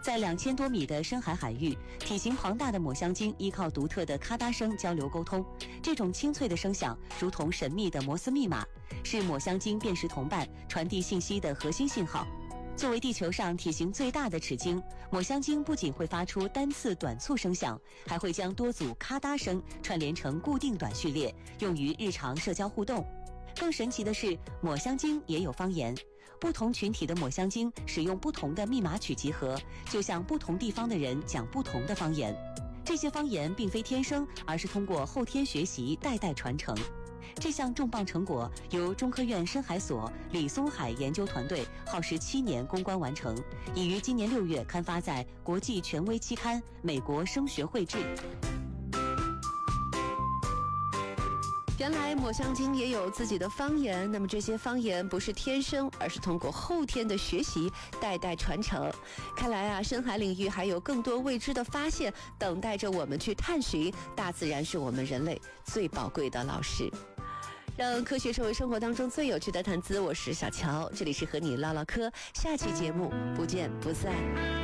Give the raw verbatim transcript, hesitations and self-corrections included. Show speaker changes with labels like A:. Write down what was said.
A: 在两千多米的深海海域，体型庞大的抹香鲸依靠独特的咔嗒声交流沟通。这种清脆的声响，如同神秘的摩斯密码，是抹香鲸辨识同伴、传递信息的核心信号。作为地球上体型最大的齿鲸，抹香鲸不仅会发出单次短促声响，还会将多组咔嗒声串联成固定短序列，用于日常社交互动。更神奇的是，抹香鲸也有方言。不同群体的抹香鲸使用不同的密码曲集合，就像不同地方的人讲不同的方言。这些方言并非天生，而是通过后天学习代代传承。这项重磅成果由中科院深海所李松海研究团队耗时七年攻关完成，已于今年六月刊发在国际权威期刊《美国声学会志》。
B: 原来抹香鲸也有自己的方言，那么这些方言不是天生，而是通过后天的学习代代传承。看来啊，深海领域还有更多未知的发现等待着我们去探寻。大自然是我们人类最宝贵的老师。让科学成为生活当中最有趣的谈资，我是小乔，这里是和你唠唠嗑，下期节目不见不散。